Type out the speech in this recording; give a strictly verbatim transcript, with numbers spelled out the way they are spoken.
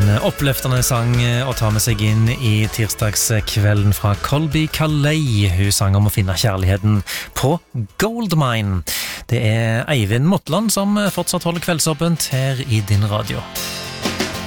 oppløftende sang å ta med seg inn i tirsdagskvelden fra Colby Calais. Hun sang om å finne kjærligheten på Goldmine. Det er Eivind Motland som fortsatt holder kveldsåpent her i din radio.